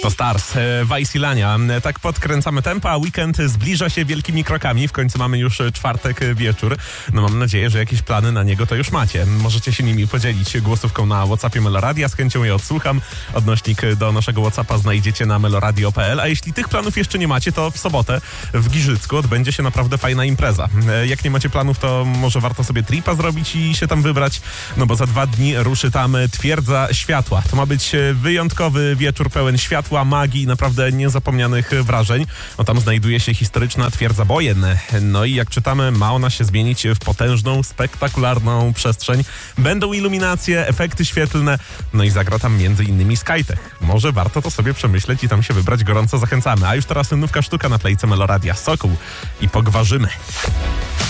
To Stars, Wajsilania. Tak podkręcamy tempo, a weekend zbliża się wielkimi krokami. W końcu mamy już czwartek wieczór. No mam nadzieję, że jakieś plany na niego to już macie. Możecie się nimi podzielić głosówką na WhatsAppie Meloradia. Z chęcią je odsłucham. Odnośnik do naszego WhatsAppa znajdziecie na meloradio.pl. A jeśli tych planów jeszcze nie macie, to w sobotę w Giżycku odbędzie się naprawdę fajna impreza. Jak nie macie planów, to może warto sobie tripa zrobić i się tam wybrać. No bo za 2 dni ruszy tam Twierdza Światła. To ma być wyjątkowy wieczór pełen światła, magii i naprawdę niezapomnianych wrażeń. No tam znajduje się historyczna Twierdza Bojen. No i jak czytamy, ma ona się zmienić w potężną, spektakularną przestrzeń. Będą iluminacje, efekty świetlne, no i zagra tam m.in. Skytech. Może warto to sobie przemyśleć i tam się wybrać, gorąco zachęcamy. A już teraz nówka sztuka na plejce Meloradia. Sokół i Pogwarzymy.